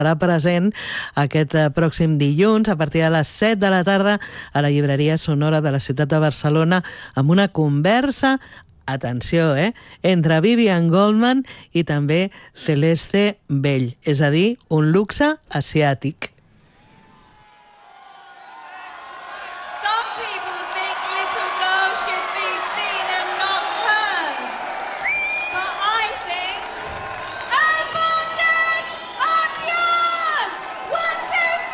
estarà present aquest pròxim dilluns a partir de les 7 de la tarda a la llibreria Sonora de la ciutat de Barcelona amb una conversa, atenció, entre Vivian Goldman i també Celeste Bell, és a dir, un luxe asiàtic.